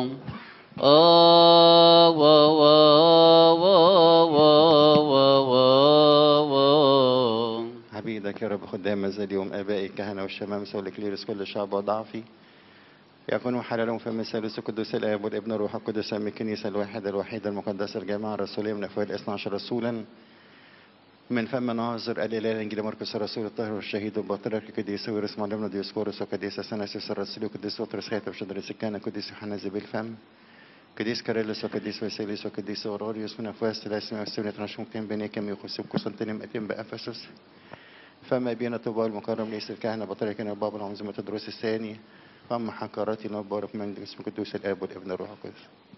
عبيدك يا رب خدام هذا اليوم، آبائي الكهنة والشمامسة والإكليروس كل شعب وضعفي، يكونوا حلالهم فم الثالوث القدوس الآب والابن والروح القدس من الكنيسة الواحدة الوحيدة المقدسة الجامعة الرسولية من أفواه الاثنى عشر رسولا، من فم ناظر الإله الإنجيل مرقس الرسول الطاهر والشهيد والبطريرك القديس ويرس معلمنا ديوسكورس وقديس أثناسيوس الرسول وقديس بطرس خاتم شدر السكانة قديس يوحنا ذبي الفم قديس كاريلوس وقديس واسيليوس وقديس اوروريوس من افواه الثلاثمائة والسبعين ممكن بني كم يخصب قسطنطين اتم بافسس، فما بين طوبى المكرم ليس الكهنه بطريقنا البابا العظيم التدرس الثاني، فما حكراتنا وبارك من اسم قدوس الاب والابن والروح القدس.